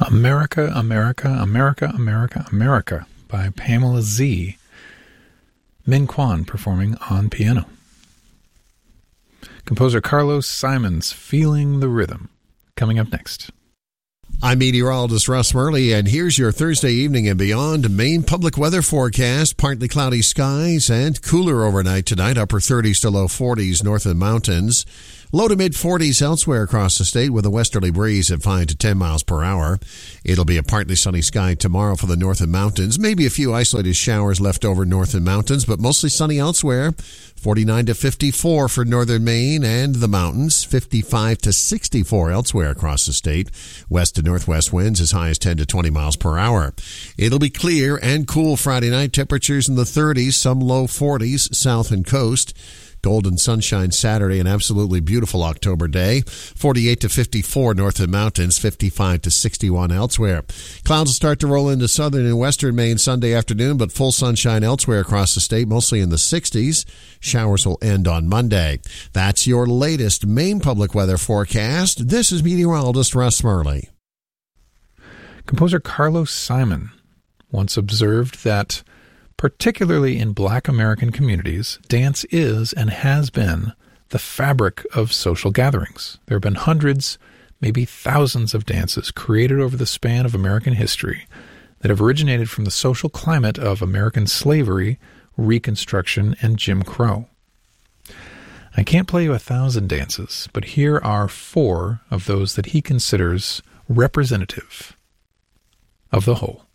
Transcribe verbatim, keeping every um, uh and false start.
America, America, America, America, America by Pamela Z. Min Kwan performing on piano. Composer Carlos Simons, Feeling the Rhythm, coming up next. I'm meteorologist Russ Murley, and here's your Thursday evening and beyond Maine public weather forecast. Partly cloudy skies and cooler overnight tonight, upper thirties to low forties north of the mountains. Low to mid forties elsewhere across the state with a westerly breeze at five to ten miles per hour. It'll be a partly sunny sky tomorrow for the north and mountains. Maybe a few isolated showers left over north and mountains, but mostly sunny elsewhere. forty-nine to fifty-four for northern Maine and the mountains. fifty-five to sixty-four elsewhere across the state. West to northwest winds as high as ten to twenty miles per hour. It'll be clear and cool Friday night. Temperatures in the thirties, some low forties south and coast. Golden sunshine Saturday, an absolutely beautiful October day. forty-eight to fifty-four north of the mountains, fifty-five to sixty-one elsewhere. Clouds will start to roll into southern and western Maine Sunday afternoon, but full sunshine elsewhere across the state, mostly in the sixties. Showers will end on Monday. That's your latest Maine public weather forecast. This is meteorologist Russ Murley. Composer Carlos Simon once observed that particularly in Black American communities, dance is and has been the fabric of social gatherings. There have been hundreds, maybe thousands of dances created over the span of American history that have originated from the social climate of American slavery, Reconstruction, and Jim Crow. I can't play you a thousand dances, but here are four of those that he considers representative of the whole.